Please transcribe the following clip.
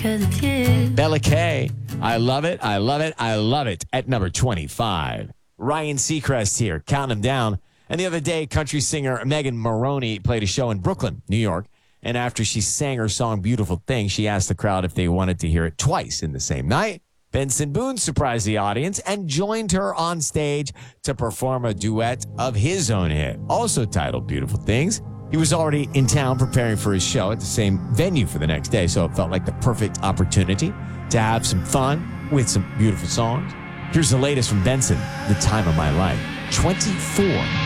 'cause it's you. Bella K. I love it. I love it. I love it. At number 25. Ryan Seacrest here, counting them down. And the other day, country singer Megan Maroney played a show in Brooklyn, New York. And after she sang her song Beautiful Thing, she asked the crowd if they wanted to hear it twice in the same night. Benson Boone surprised the audience and joined her on stage to perform a duet of his own hit, also titled Beautiful Things. He was already in town preparing for his show at the same venue for the next day, so it felt like the perfect opportunity to have some fun with some beautiful songs. Here's the latest from Benson, The Time of My Life, 24.